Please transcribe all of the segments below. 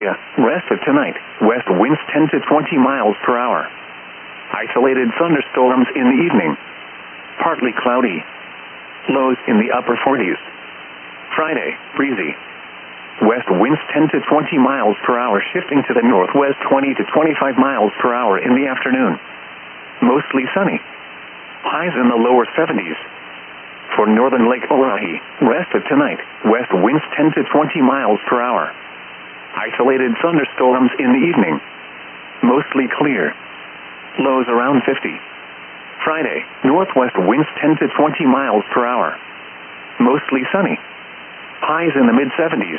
Rest of tonight, west winds 10 to 20 miles per hour. Isolated thunderstorms in the evening. Partly cloudy. Lows in the upper 40s. Friday, breezy. West winds 10 to 20 miles per hour, shifting to the northwest 20 to 25 miles per hour in the afternoon. Mostly sunny. Highs in the lower 70s. For northern Lake Oahe, rest of tonight, west winds 10 to 20 miles per hour. Isolated thunderstorms in the evening. Mostly clear. Lows around 50. Friday, northwest winds 10 to 20 miles per hour. Mostly sunny. Highs in the mid-70s.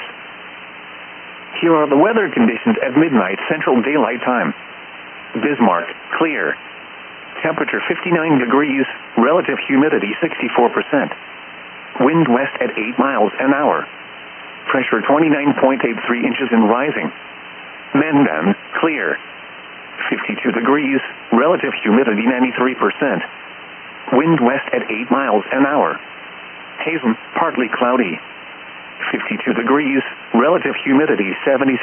Here are the weather conditions at midnight Central Daylight Time. Bismarck, clear. Temperature 59 degrees, relative humidity 64%. Wind west at 8 miles an hour. Pressure 29.83 inches and rising. Mandan, clear. 52 degrees, relative humidity 93%. Wind west at 8 miles an hour. Hazen, partly cloudy. 52 degrees, relative humidity 76%.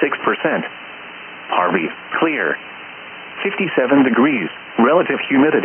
Harvey, clear. 57 degrees, relative humidity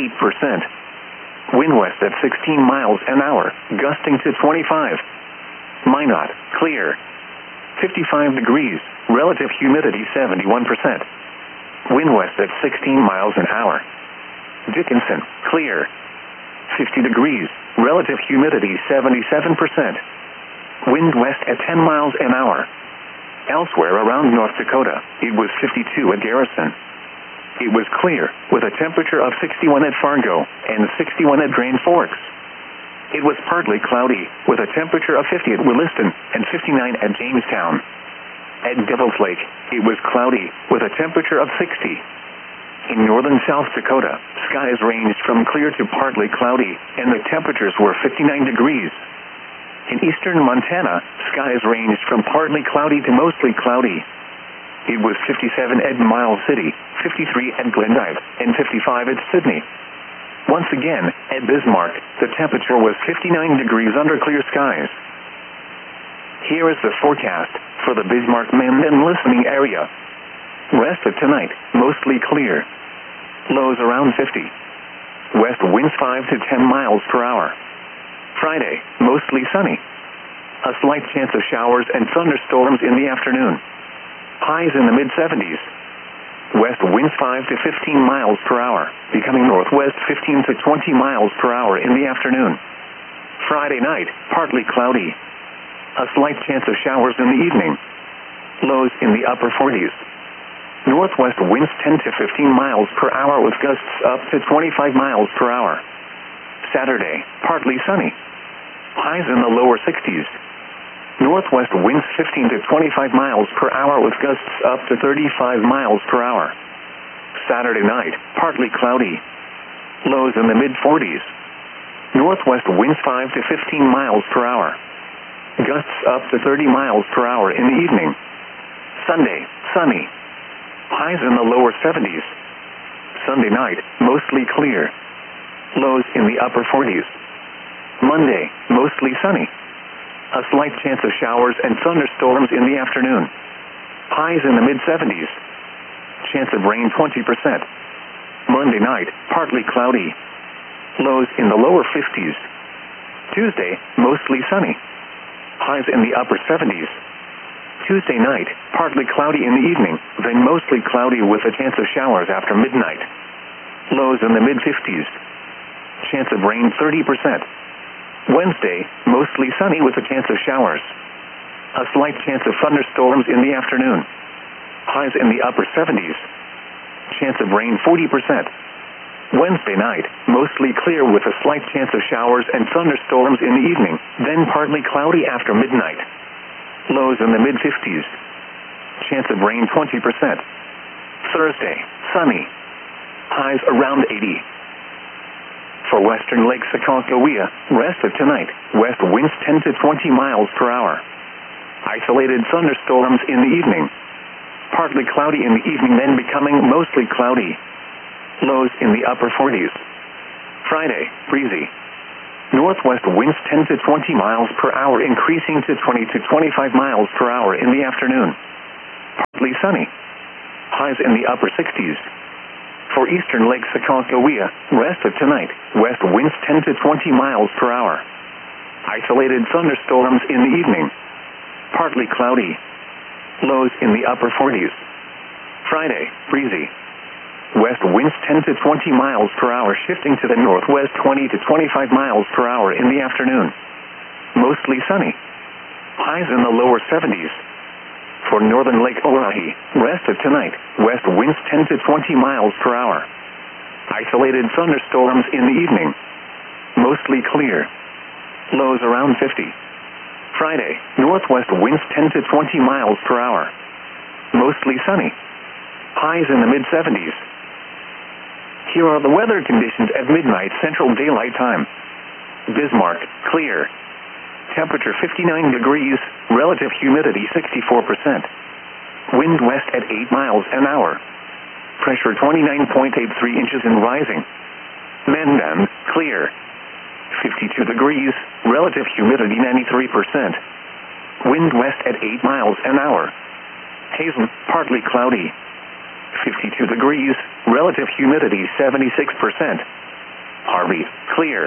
88%. Wind west at 16 miles an hour, gusting to 25. Minot, clear. 55 degrees, relative humidity 71%. Wind west at 16 miles an hour. Dickinson, clear. 50 degrees, relative humidity 77%. Wind west at 10 miles an hour. Elsewhere around North Dakota, it was 52 at Garrison. It was clear, with a temperature of 61 at Fargo and 61 at Grand Forks. It was partly cloudy, with a temperature of 50 at Williston and 59 at Jamestown. At Devil's Lake, it was cloudy, with a temperature of 60. In northern South Dakota, skies ranged from clear to partly cloudy, and the temperatures were 59 degrees. In eastern Montana, skies ranged from partly cloudy to mostly cloudy. It was 57 at Miles City, 53 at Glendive, and 55 at Sydney. Once again, at Bismarck, the temperature was 59 degrees under clear skies. Here is the forecast for the Bismarck-Mandan listening area. Rest of tonight, mostly clear. Lows around 50. West winds 5 to 10 miles per hour. Friday, mostly sunny. A slight chance of showers and thunderstorms in the afternoon. Highs in the mid-70s. West winds 5 to 15 miles per hour, becoming northwest 15 to 20 miles per hour in the afternoon. Friday night, partly cloudy. A slight chance of showers in the evening. Lows in the upper 40s. Northwest winds 10 to 15 miles per hour with gusts up to 25 miles per hour. Saturday, partly sunny. Highs in the lower 60s. Northwest winds 15 to 25 miles per hour with gusts up to 35 miles per hour. Saturday night, partly cloudy. Lows in the mid-40s. Northwest winds 5 to 15 miles per hour. Gusts up to 30 miles per hour in the evening. Sunday, sunny. Highs in the lower 70s. Sunday night, mostly clear. Lows in the upper 40s. Monday, mostly sunny. A slight chance of showers and thunderstorms in the afternoon. Highs in the mid-70s. Chance of rain 20%. Monday night, partly cloudy. Lows in the lower 50s. Tuesday, mostly sunny. Highs in the upper 70s. Tuesday night, partly cloudy in the evening, then mostly cloudy with a chance of showers after midnight. Lows in the mid-50s. Chance of rain 30%. Wednesday, mostly sunny with a chance of showers. A slight chance of thunderstorms in the afternoon. Highs in the upper 70s. Chance of rain 40%. Wednesday night, mostly clear with a slight chance of showers and thunderstorms in the evening, then partly cloudy after midnight. Lows in the mid-50s. Chance of rain 20%. Thursday, sunny. Highs around 80. For western Lake Sakoncohia, rest of tonight, west winds 10 to 20 miles per hour. Isolated thunderstorms in the evening. Partly cloudy in the evening, then becoming mostly cloudy. Lows in the upper 40s. Friday, breezy. Northwest winds 10 to 20 miles per hour, increasing to 20 to 25 miles per hour in the afternoon. sunny. Highs in the upper 60s. For eastern Lake Sakakawea, rest of tonight, west winds 10 to 20 miles per hour. Isolated thunderstorms in the evening. Partly cloudy. Lows in the upper 40s. Friday, breezy. West winds 10 to 20 miles per hour, shifting to the northwest 20 to 25 miles per hour in the afternoon. Mostly sunny. Highs in the lower 70s. For northern Lake Oahe, rest of tonight, west winds 10 to 20 miles per hour. Isolated thunderstorms in the evening. Mostly clear. Lows around 50. Friday, northwest winds 10 to 20 miles per hour. Mostly sunny. Highs in the mid-70s. Here are the weather conditions at midnight Central Daylight Time. Bismarck, clear. Temperature 59 degrees, relative humidity 64%. Wind west at 8 miles an hour. Pressure 29.83 inches and rising. Mandan, clear. 52 degrees, relative humidity 93%. Wind west at 8 miles an hour. Hazen, partly cloudy. 52 degrees, relative humidity 76%. Harvey, clear.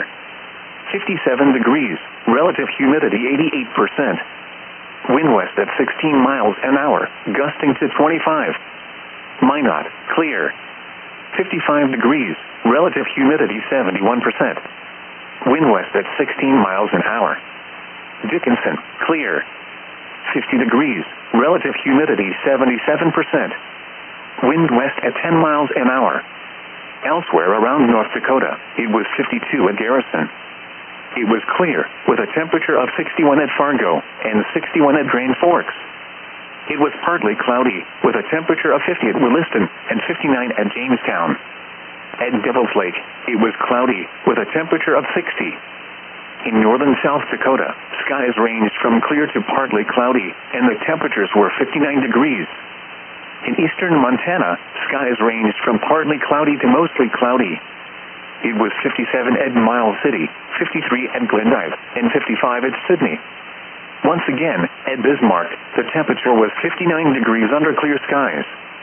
57 degrees, relative humidity 88%. Wind west at 16 miles an hour, gusting to 25. Minot, clear. 55 degrees, relative humidity 71%. Wind west at 16 miles an hour. Dickinson, clear. 50 degrees, relative humidity 77%. Wind west at 10 miles an hour. Elsewhere around North Dakota, it was 52 at Garrison. It was clear, with a temperature of 61 at Fargo and 61 at Grand Forks. It was partly cloudy, with a temperature of 50 at Williston and 59 at Jamestown. At Devil's Lake, it was cloudy, with a temperature of 60. In northern South Dakota, skies ranged from clear to partly cloudy, and the temperatures were 59 degrees. In eastern Montana, skies ranged from partly cloudy to mostly cloudy. It was 57 at Miles City, 53 at Glendive, and 55 at Sydney. Once again, at Bismarck, the temperature was 59 degrees under clear skies.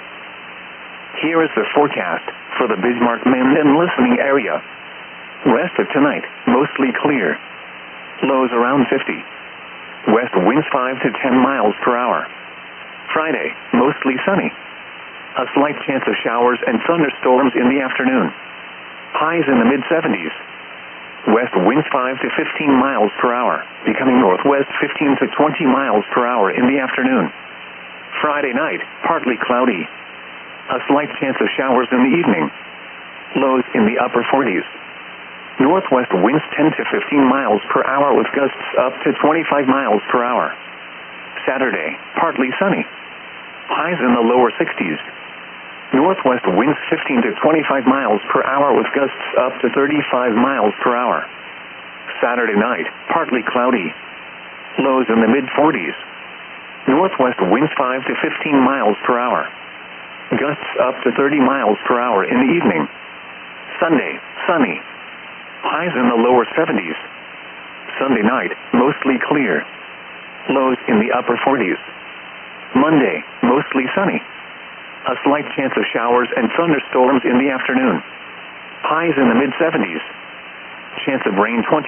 Here is the forecast for the Bismarck-Mandan listening area. Rest of tonight, mostly clear. Lows around 50. West winds 5 to 10 miles per hour. Friday, mostly sunny. A slight chance of showers and thunderstorms in the afternoon. Highs in the mid-70s. West winds 5 to 15 miles per hour, becoming northwest 15 to 20 miles per hour in the afternoon. Friday night, partly cloudy. A slight chance of showers in the evening. Lows in the upper 40s. Northwest winds 10 to 15 miles per hour with gusts up to 25 miles per hour. Saturday, partly sunny. Highs in the lower 60s. Northwest winds 15 to 25 miles per hour with gusts up to 35 miles per hour. Saturday night, partly cloudy. Lows in the mid-40s. Northwest winds 5 to 15 miles per hour. Gusts up to 30 miles per hour in the evening. Sunday, sunny. Highs in the lower 70s. Sunday night, mostly clear. Lows in the upper 40s. Monday, mostly sunny. A slight chance of showers and thunderstorms in the afternoon. Highs in the mid-70s. Chance of rain 20%.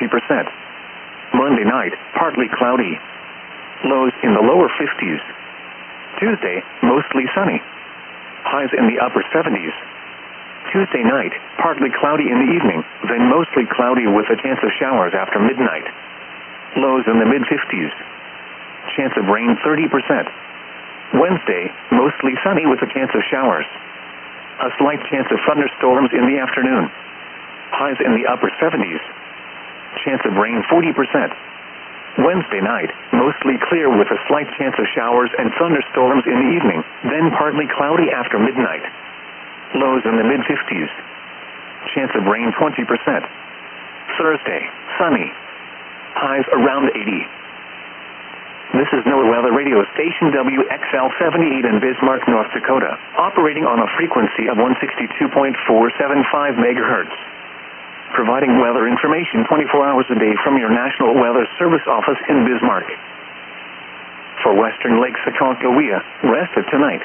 Monday night, partly cloudy. Lows in the lower 50s. Tuesday, mostly sunny. Highs in the upper 70s. Tuesday night, partly cloudy in the evening, then mostly cloudy with a chance of showers after midnight. Lows in the mid-50s. Chance of rain 30%. Wednesday, mostly sunny with a chance of showers. A slight chance of thunderstorms in the afternoon. Highs in the upper 70s. Chance of rain 40%. Wednesday night, mostly clear with a slight chance of showers and thunderstorms in the evening, then partly cloudy after midnight. Lows in the mid-50s. Chance of rain 20%. Thursday, sunny. Highs around 80. This is NOAA Weather Radio Station WXL-78 in Bismarck, North Dakota, operating on a frequency of 162.475 megahertz. Providing weather information 24 hours a day from your National Weather Service office in Bismarck. For western Lake Sakakawea, rest of tonight.